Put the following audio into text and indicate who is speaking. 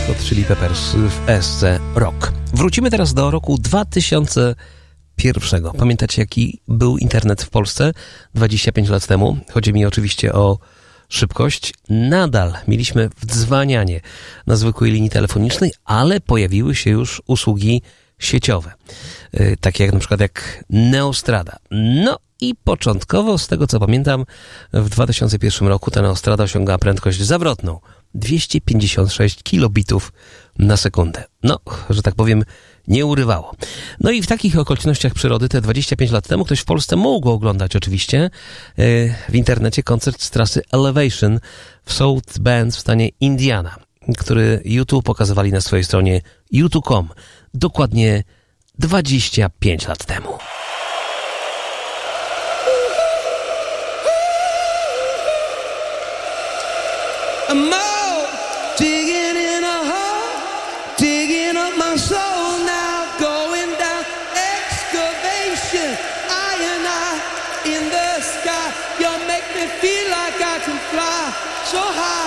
Speaker 1: Hot Chili Peppers w SC Rock. Wrócimy teraz do roku 2001. Pamiętacie, jaki był internet w Polsce 25 lat temu? Chodzi mi oczywiście o szybkość. Nadal mieliśmy wdzwanianie na zwykłej linii telefonicznej, ale pojawiły się już usługi sieciowe. Takie jak na przykład jak Neostrada. No i początkowo, z tego co pamiętam, w 2001 roku ta Neostrada osiągała prędkość zawrotną 256 kilobitów na sekundę. No, że tak powiem, nie urywało. No i w takich okolicznościach przyrody te 25 lat temu ktoś w Polsce mógł oglądać oczywiście w internecie koncert z trasy Elevation w South Bend w stanie Indiana, który YouTube pokazywali na swojej stronie youtube.com dokładnie 25 lat temu.
Speaker 2: I'm out, digging in a hole, digging up my soul now, going down excavation, I and I in the sky, you make me feel like I can fly so high.